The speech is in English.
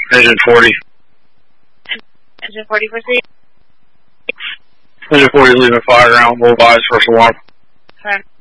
Engine 40. Engine 40, proceed. Engine 40 is leaving fire ground, low rise, first alarm. Okay.